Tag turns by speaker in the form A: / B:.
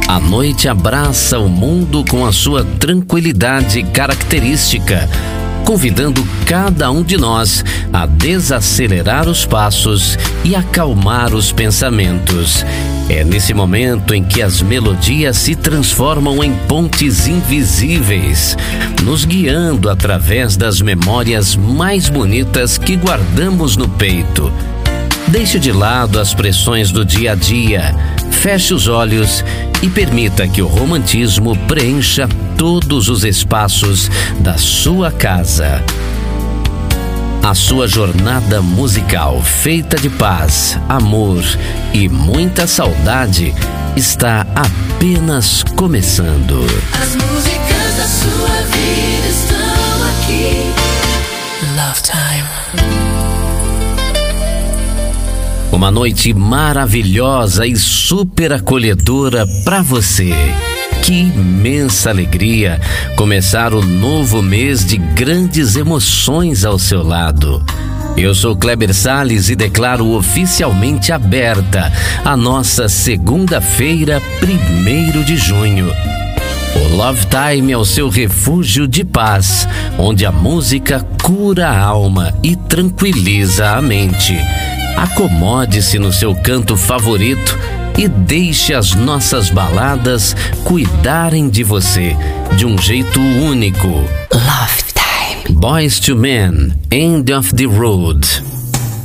A: A noite abraça o mundo com a sua tranquilidade característica, convidando cada um de nós a desacelerar os passos e acalmar os pensamentos. É nesse momento em que as melodias se transformam em pontes invisíveis, nos guiando através das memórias mais bonitas que guardamos no peito. Deixe de lado as pressões do dia a dia, feche os olhos e permita que o romantismo preencha todos os espaços da sua casa. A sua jornada musical feita de paz, amor e muita saudade está apenas começando.
B: As músicas da sua vida estão aqui. Love Time.
A: Uma noite maravilhosa e super acolhedora para você. Que imensa alegria começar o novo mês de grandes emoções ao seu lado. Eu sou Kleber Salles e declaro oficialmente aberta a nossa segunda-feira, 1º de junho. O Love Time é o seu refúgio de paz, onde a música cura a alma e tranquiliza a mente. Acomode-se no seu canto favorito e deixe as nossas baladas cuidarem de você de um jeito único.
B: Love Time.
A: Boyz II Men, End of the Road.